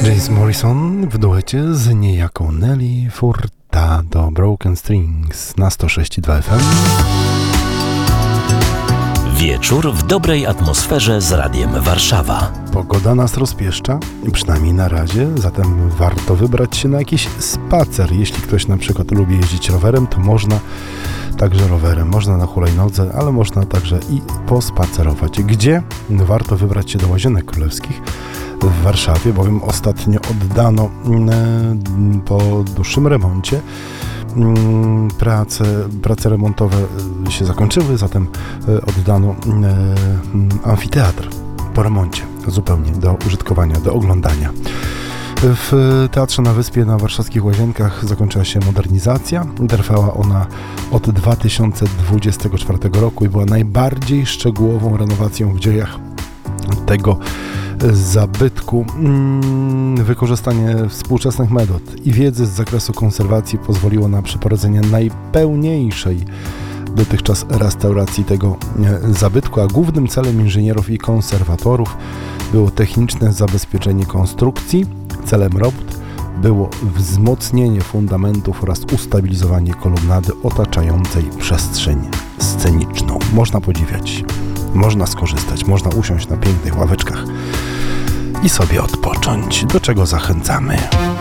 James Morrison w duecie z niejaką Nelly Furtado, Broken Strings na 106,2 FM. Wieczór w dobrej atmosferze z Radiem Warszawa. Pogoda nas rozpieszcza, przynajmniej na razie, zatem warto wybrać się na jakiś spacer. Jeśli ktoś na przykład lubi jeździć rowerem, to można także rowerem, można na hulajnodze, ale można także i pospacerować. Gdzie? Warto wybrać się do Łazienek Królewskich w Warszawie, bowiem ostatnio oddano po dłuższym remoncie prace remontowe się zakończyły, zatem oddano amfiteatr po remoncie zupełnie do użytkowania, do oglądania. W Teatrze na Wyspie na warszawskich Łazienkach zakończyła się modernizacja. Trwała ona od 2024 roku i była najbardziej szczegółową renowacją w dziejach tego zabytku. Wykorzystanie współczesnych metod i wiedzy z zakresu konserwacji pozwoliło na przeprowadzenie najpełniejszej dotychczas restauracji tego zabytku, a głównym celem inżynierów i konserwatorów było techniczne zabezpieczenie konstrukcji. Celem robót było wzmocnienie fundamentów oraz ustabilizowanie kolumnady otaczającej przestrzeń sceniczną. Można podziwiać, można skorzystać, można usiąść na pięknych ławeczkach i sobie odpocząć, do czego zachęcamy.